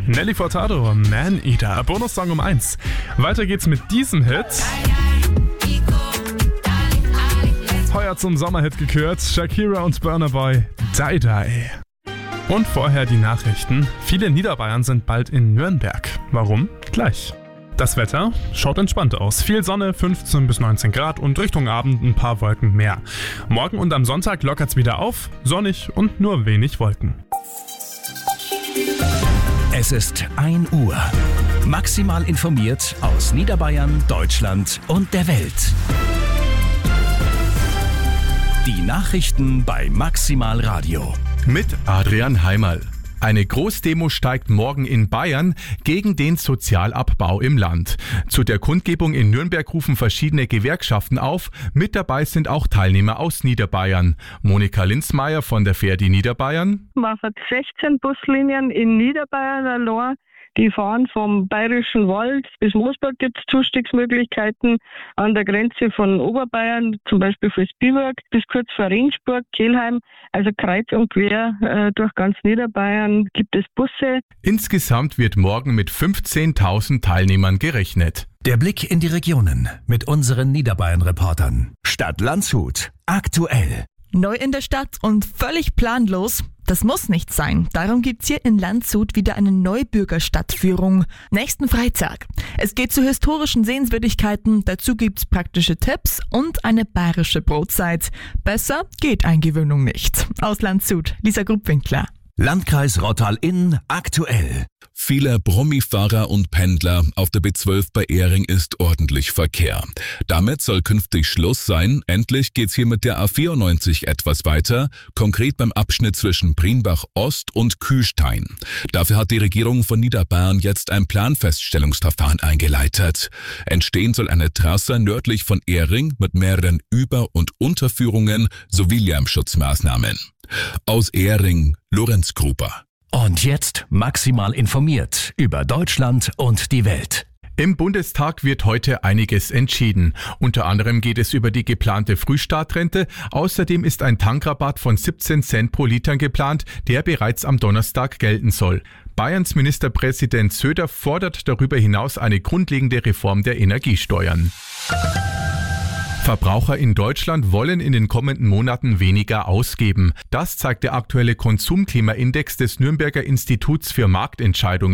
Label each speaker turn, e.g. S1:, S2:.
S1: Nelly Furtado, Man Eater, Bonussong um 1. Weiter geht's mit diesem Hit. Heuer zum Sommerhit gekürt, Shakira und Burna Boy, Die Die. Und vorher die Nachrichten. Viele Niederbayern sind bald in Nürnberg. Warum? Gleich. Das Wetter schaut entspannt aus. Viel Sonne, 15 bis 19 Grad und Richtung Abend ein paar Wolken mehr. Morgen und am Sonntag lockert's wieder auf, sonnig und nur wenig Wolken.
S2: Es ist 1 Uhr. Maximal informiert aus Niederbayern, Deutschland und der Welt. Die Nachrichten bei Maximal Radio.
S3: Mit Adrian Heimerl. Eine Großdemo steigt morgen in Bayern gegen den Sozialabbau im Land. Zu der Kundgebung in Nürnberg rufen verschiedene Gewerkschaften auf. Mit dabei sind auch Teilnehmer aus Niederbayern. Monika Linzmeier von der Verdi Niederbayern.
S4: Man hat 16 Buslinien in Niederbayern allein. Die fahren vom Bayerischen Wald bis Moosburg, gibt es Zustiegsmöglichkeiten. An der Grenze von Oberbayern, zum Beispiel für Spielberg, bis kurz vor Regensburg, Kelheim. Also kreuz und quer durch ganz Niederbayern gibt es Busse.
S3: Insgesamt wird morgen mit 15.000 Teilnehmern gerechnet.
S2: Der Blick in die Regionen mit unseren Niederbayern-Reportern. Stadt Landshut. Aktuell.
S5: Neu in der Stadt und völlig planlos? Das muss nicht sein. Darum gibt's hier in Landshut wieder eine Neubürgerstadtführung. Nächsten Freitag. Es geht zu historischen Sehenswürdigkeiten, dazu gibt's praktische Tipps und eine bayerische Brotzeit. Besser geht Eingewöhnung nicht. Aus Landshut, Lisa Gruppwinkler.
S2: Landkreis Rottal-Inn aktuell.
S6: Viele Brummifahrer und Pendler auf der B12 bei Ehring ist ordentlich Verkehr. Damit soll künftig Schluss sein. Endlich geht's hier mit der A94 etwas weiter, konkret beim Abschnitt zwischen Prienbach Ost und Kühstein. Dafür hat die Regierung von Niederbayern jetzt ein Planfeststellungsverfahren eingeleitet. Entstehen soll eine Trasse nördlich von Ehring mit mehreren Über- und Unterführungen sowie Lärmschutzmaßnahmen. Aus Ehring, Lorenz Gruber.
S2: Und jetzt maximal informiert über Deutschland und die Welt.
S3: Im Bundestag wird heute einiges entschieden. Unter anderem geht es über die geplante Frühstartrente. Außerdem ist ein Tankrabatt von 17 Cent pro Liter geplant, der bereits am Donnerstag gelten soll. Bayerns Ministerpräsident Söder fordert darüber hinaus eine grundlegende Reform der Energiesteuern. Verbraucher in Deutschland wollen in den kommenden Monaten weniger ausgeben. Das zeigt der aktuelle Konsumklimaindex des Nürnberger Instituts für Marktentscheidungen.